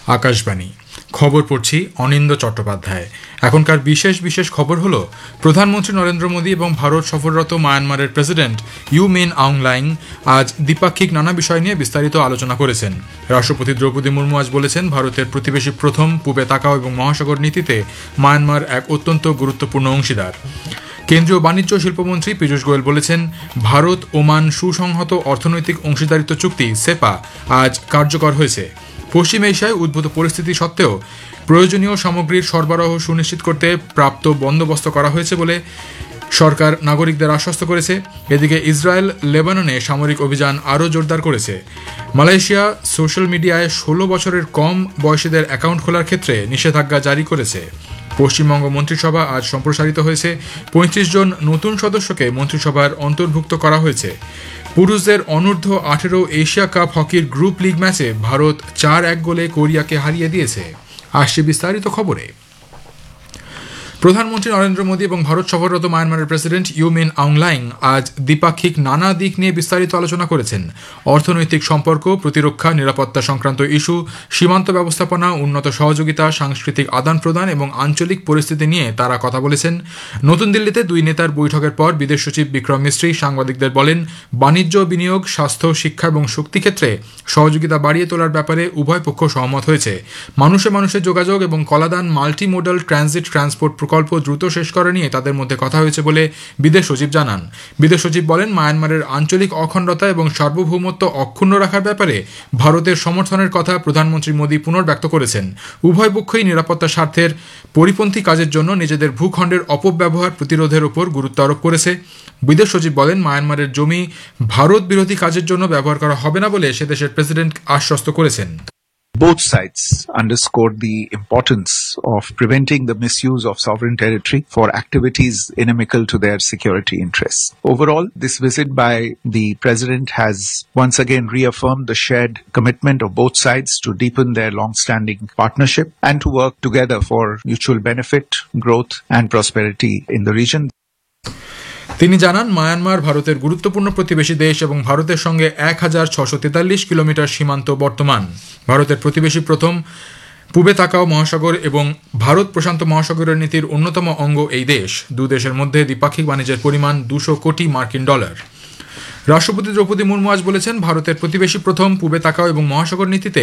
আকাশবাণী খবর পড়ছি অনিন্দ চট্টোপাধ্যায়। এখনকার বিশেষ বিশেষ খবর হলো, প্রধানমন্ত্রী নরেন্দ্র মোদী এবং ভারত সফররত মায়ানমারের president you mean Aung lying আজ দ্বিপাক্ষিক নানা বিষয় নিয়ে বিস্তারিত আলোচনা করেছেন। রাষ্ট্রপতি দ্রৌপদী মুর্মু আজ বলেছেন, ভারতের প্রতিবেশী প্রথম, পূবে তাকাও এবং মহাসাগর নীতিতে মায়ানমার এক অত্যন্ত গুরুত্বপূর্ণ অংশীদার। কেন্দ্রীয় বাণিজ্য ও শিল্পমন্ত্রী পীযূষ গোয়েল বলেছেন, ভারত ওমান সুসংহত অর্থনৈতিক অংশীদারিত্ব চুক্তি সেপা আজ কার্যকর হয়েছে। পশ্চিম এশিয়ায় উদ্ভূত পরিস্থিতি সত্ত্বেও প্রয়োজনীয় সামগ্রীর সরবরাহ সুনিশ্চিত করতে প্রাপ্ত বন্দোবস্ত করা হয়েছে বলে সরকার নাগরিকদের আশ্বস্ত করেছে। এদিকে ইসরায়েল লেবাননে সামরিক অভিযান আরও জোরদার করেছে। মালয়েশিয়া সোশ্যাল মিডিয়ায় 16 বছরের কম বয়সীদের অ্যাকাউন্ট খোলার ক্ষেত্রে নিষেধাজ্ঞা জারি করেছে। পশ্চিমবঙ্গ মন্ত্রিসভা আজ সম্প্রসারিত হয়েছে। 35 জন নতুন সদস্যকে মন্ত্রিসভার অন্তর্ভুক্ত করা হয়েছে। পুরুষদের অনূর্ধ্ব 18 এশিয়া কাপ হকির গ্রুপ লিগ ম্যাচে ভারত 4-1 গোলে কোরিয়াকে হারিয়ে দিয়েছে। আসছে বিস্তারিত খবরে। প্রধানমন্ত্রী নরেন্দ্র মোদী এবং ভারত সফররত মায়ানমারের president you mean Aung lying আজ দ্বিপাক্ষিক নানা দিক নিয়ে বিস্তারিত আলোচনা করেছেন। অর্থনৈতিক সম্পর্ক, প্রতিরক্ষা, নিরাপত্তা সংক্রান্ত ইস্যু, সীমান্ত ব্যবস্থাপনা, উন্নত সহযোগিতা, সাংস্কৃতিক আদান প্রদান এবং আঞ্চলিক পরিস্থিতি নিয়ে তারা কথা বলেছেন। নতুন দিল্লিতে দুই নেতার বৈঠকের পর বিদেশ সচিব বিক্রম মিস্ত্রি সাংবাদিকদের বলেন, বাণিজ্য, বিনিয়োগ, স্বাস্থ্য, শিক্ষা এবং শক্তি ক্ষেত্রে সহযোগিতা বাড়িয়ে তোলার ব্যাপারে উভয় পক্ষ সহমত হয়েছে। মানুষে মানুষের যোগাযোগ এবং কলাদান মাল্টি মোডাল ট্রানজিট ট্রান্সপোর্ট প্রকল্প দ্রুত শেষ করা নিয়ে তাদের মধ্যে কথা হয়েছে বলে বিদেশ সচিব জানান। বিদেশ সচিব বলেন, মায়ানমারের আঞ্চলিক অখণ্ডতা এবং সার্বভৌমত্ব অক্ষুণ্ণ রাখার ব্যাপারে ভারতের সমর্থনের কথা প্রধানমন্ত্রী মোদী পুনর্ব্যক্ত করেছেন। উভয় পক্ষই নিরাপত্তা স্বার্থের পরিপন্থী কাজের জন্য নিজেদের ভূখণ্ডের অপব্যবহার প্রতিরোধের উপর গুরুত্ব আরোপ করেছে। বিদেশ সচিব বলেন, মায়ানমারের জমি ভারত বিরোধী কাজের জন্য ব্যবহার করা হবে না বলে সে দেশের প্রেসিডেন্ট আশ্বস্ত করেছেন। Both sides underscored the importance of preventing the misuse of sovereign territory for activities inimical to their security interests. Overall, this visit by the President has once again reaffirmed the shared commitment of both sides to deepen their long-standing partnership and to work together for mutual benefit, growth and prosperity in the region. তিনি জানান, Myanmar ভারতের গুরুত্বপূর্ণ প্রতিবেশী দেশ এবং ভারতের সঙ্গে 1643 kilometre সীমান্ত বর্তমান। ভারতের প্রতিবেশী প্রথম, পূবে তাকাও মহাসাগর এবং ভারত প্রশান্ত মহাসাগরের নীতির অন্যতম অঙ্গ এই দেশ। দু দেশের মধ্যে দ্বিপাক্ষিক বাণিজ্যের পরিমাণ $200 কোটি। রাষ্ট্রপতি দ্রৌপদী মুর্মু আজ বলেছেন, ভারতের প্রতিবেশী প্রথম, পূবে তাকাও এবং মহাসাগর নীতিতে